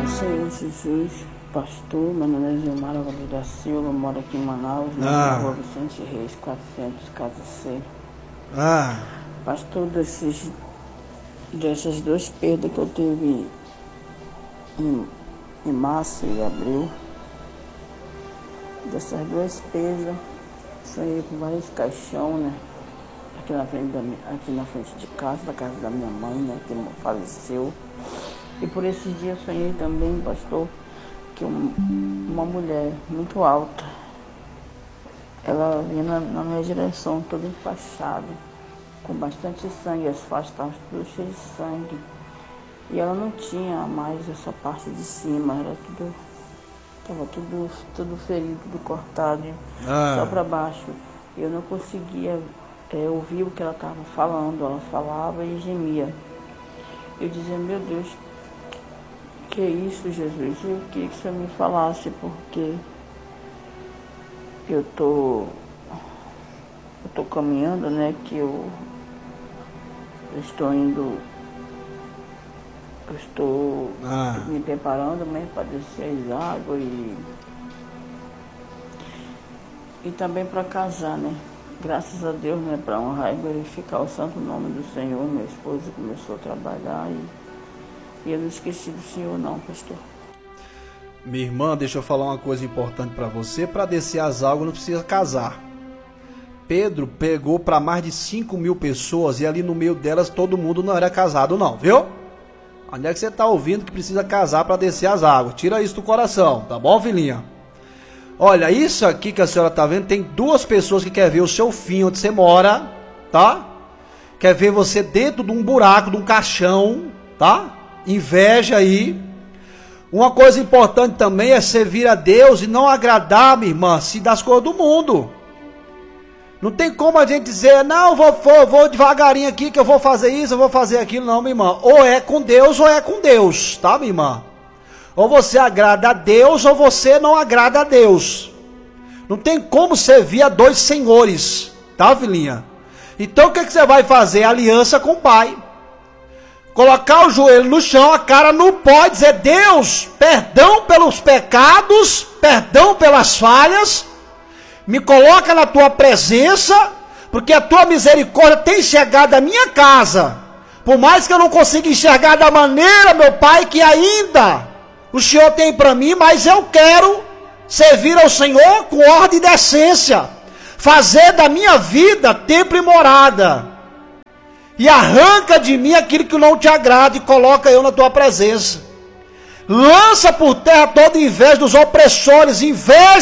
Senhor Jesus, pastor, meu nome é Gilmar Alves da Silva, moro aqui em Manaus, na rua Vicente Reis, 400, Casa C. Pastor, dessas duas perdas que eu tive em março e abril, dessas duas perdas, sonhei com vários caixão, né? Aqui na frente de casa, da casa da minha mãe, né? Que faleceu. E por esse dia sonhei também, pastor, que uma mulher muito alta, ela vinha na minha direção, toda enfaixada, com bastante sangue, as faixas estavam tudo cheias de sangue. E ela não tinha mais essa parte de cima, estava tudo ferido, tudo cortado, só para baixo. E eu não conseguia ouvir o que ela estava falando, ela falava e gemia. Eu dizia, meu Deus, que é isso, Jesus? Eu queria que o Senhor me falasse, porque eu tô caminhando, né, que eu estou me preparando mesmo para descer as águas e também para casar, né? Graças a Deus, né, para honrar e glorificar o santo nome do Senhor. Minha esposa começou a trabalhar e eu não esqueci do Senhor não, pastor. Minha irmã, deixa eu falar uma coisa importante para você. Para descer as águas não precisa casar. Pedro pegou para mais de 5.000 pessoas e ali no meio delas todo mundo não era casado não, viu? Onde é que você está ouvindo que precisa casar para descer as águas? Tira isso do coração, tá bom, filhinha? Olha, isso aqui que a senhora está vendo, tem duas pessoas que querem ver o seu fim, onde você mora, tá? Quer ver você dentro de um buraco, de um caixão, tá? Inveja aí. Uma coisa importante também é servir a Deus e não agradar, minha irmã, se das coisas do mundo. Não tem como a gente dizer, não, vou devagarinho aqui que eu vou fazer isso, eu vou fazer aquilo. Não, minha irmã, ou é com Deus, tá, minha irmã? Ou você agrada a Deus, ou você não agrada a Deus. Não tem como servir a dois senhores, tá, filhinha? Então o que você vai fazer? Aliança com o Pai. Colocar o joelho no chão, a cara no pó, dizer, Deus, perdão pelos pecados, perdão pelas falhas, me coloca na tua presença, porque a tua misericórdia tem chegado à minha casa. Por mais que eu não consiga enxergar da maneira, meu Pai, que ainda o Senhor tem para mim, mas eu quero servir ao Senhor com ordem e decência, fazer da minha vida templo e morada, e arranca de mim aquilo que não te agrada e coloca eu na tua presença. Lança por terra toda inveja dos opressores, inveja